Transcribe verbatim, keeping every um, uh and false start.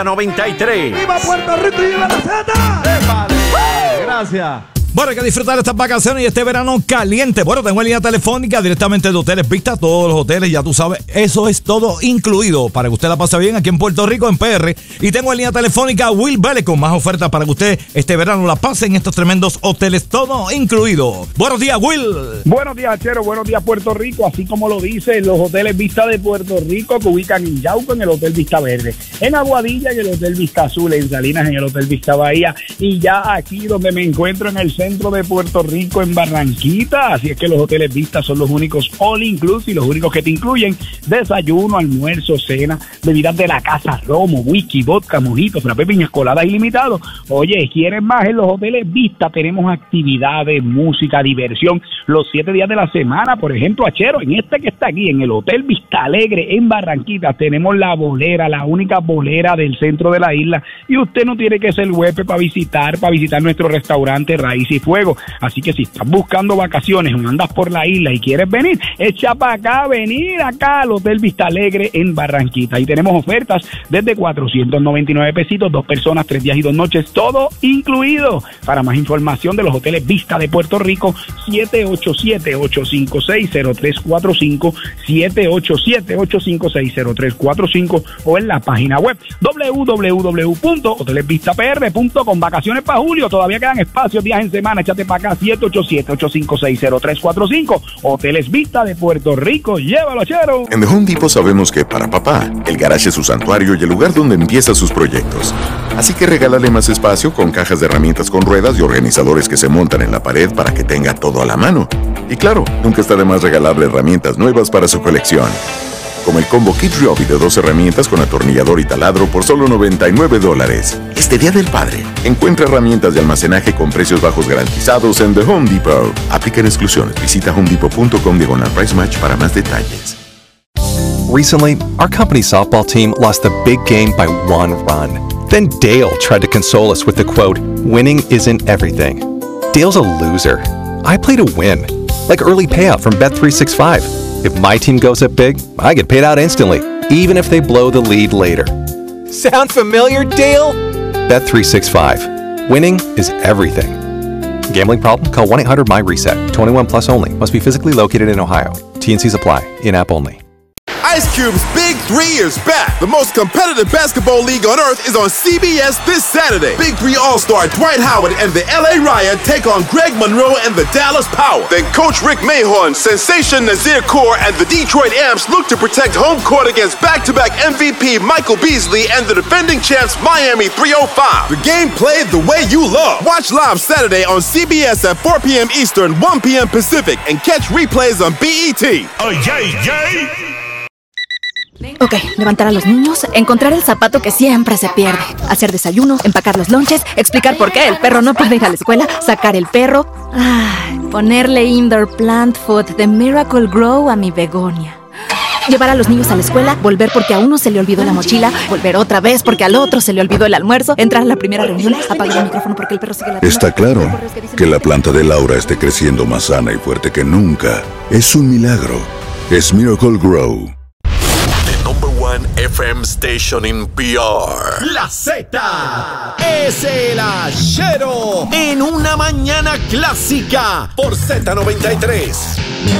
noventa y tres. ¡Viva Puerto Rico y viva la Z! Gracias. Bueno, hay que disfrutar estas vacaciones y este verano caliente. Bueno, tengo en línea telefónica directamente de Hoteles Vista, todos los hoteles, ya tú sabes, eso es todo incluido para que usted la pase bien aquí en Puerto Rico, en P R. Y tengo en línea telefónica a Will Vélez con más ofertas para que usted este verano la pase en estos tremendos hoteles, todo incluido. Buenos días, Will. Buenos días, Chero. Buenos días, Puerto Rico. Así como lo dicen los Hoteles Vista de Puerto Rico, que ubican en Yauco, en el Hotel Vista Verde, en Aguadilla, en el Hotel Vista Azul, en Salinas, en el Hotel Vista Bahía, y ya aquí donde me encuentro en el centro de Puerto Rico, en Barranquita. Así es que los Hoteles Vista son los únicos all inclusive, los únicos que te incluyen desayuno, almuerzo, cena, bebidas de la casa, romo, whisky, vodka, mojitos, frappé, piñas coladas ilimitados. Oye, ¿quieres más? En los Hoteles Vista tenemos actividades, música, diversión, los siete días de la semana. Por ejemplo, Achero, en este que está aquí, en el Hotel Vista Alegre, en Barranquita, tenemos la bolera, la única bolera del centro de la isla, y usted no tiene que ser huésped para visitar, para visitar nuestro restaurante Raíz y Fuego. Así que si estás buscando vacaciones o andas por la isla y quieres venir, echa para acá, venir acá al Hotel Vista Alegre en Barranquita. Ahí tenemos ofertas desde cuatrocientos noventa y nueve pesitos, dos personas, tres días y dos noches, todo incluido. Para más información de los Hoteles Vista de Puerto Rico, siete ocho siete, ocho cinco seis, cero tres cuatro cinco, siete ocho siete, ocho cinco seis, cero tres cuatro cinco, o en la página web doble u doble u doble u punto hoteles vista p r punto com. Vacaciones para julio, todavía quedan espacios, días en semana, échate para acá, siete ocho siete, ocho cinco seis, cero tres cuatro cinco, Hoteles Vista de Puerto Rico. Llévalo, Chero. En The Home Depot sabemos que para papá, el garaje es su santuario y el lugar donde empieza sus proyectos. Así que regálale más espacio con cajas de herramientas con ruedas y organizadores que se montan en la pared para que tenga todo a la mano. Y claro, nunca está de más regalarle herramientas nuevas para su colección. Como el combo Kit Ryobi de dos herramientas con atornillador y taladro por solo noventa y nueve dólares. Este Día del Padre, encuentra herramientas de almacenaje con precios bajos garantizados en The Home Depot. Aplican exclusiones. Visita homedepot punto com diagonal price match para más detalles. Recently, our company softball team lost the big game by one run. Then Dale tried to console us with the quote, "Winning isn't everything." Dale's a loser. I play to win, like early payout from Bet three sixty-five. If my team goes up big, I get paid out instantly, even if they blow the lead later. Sound familiar, Dale? Bet three sixty-five. Winning is everything. Gambling problem? Call one eight hundred M Y reset. twenty-one plus only. Must be physically located in Ohio. T and Cs apply. In-app only. Ice Cube's Big Three is back. The most competitive basketball league on earth is on C B S this Saturday. Big Three All-Star Dwight Howard and the L A Riot take on Greg Monroe and the Dallas Power. Then Coach Rick Mahorn, Sensation Nazir Kaur, and the Detroit Amps look to protect home court against back-to-back M V P Michael Beasley and the defending champs Miami three oh five. The game played the way you love. Watch live Saturday on C B S at four p.m. Eastern, one p.m. Pacific, and catch replays on B E T. Oh, yay, yay. Ok, levantar a los niños, encontrar el zapato que siempre se pierde, hacer desayuno, empacar los lonches, explicar por qué el perro no puede ir a la escuela, sacar el perro, ay, ponerle indoor plant food de Miracle Grow a mi begonia. Llevar a los niños a la escuela, volver porque a uno se le olvidó la mochila, volver otra vez porque al otro se le olvidó el almuerzo, entrar a la primera reunión, apagar el micrófono porque el perro sigue latiendo. Está claro que la planta de Laura esté creciendo más sana y fuerte que nunca. Es un milagro. Es Miracle Grow. F M Station in P R. La Z es el Achero en una mañana clásica por Z noventa y tres.